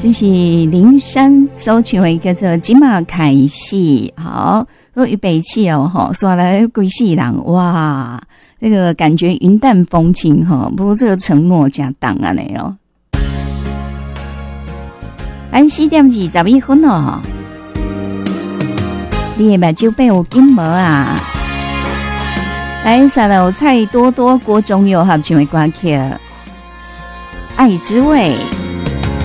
这是林珊所唱的叫做《今嘛开始》。好，我预备起哦，哈，刷来归世人哇，那个感觉云淡风轻哈，不过这个承诺加档啊呢哦。按4點21分哦，你的目睭被有金毛啊！来，下来蔡多多、郭忠佑合唱的歌曲《爱之味》。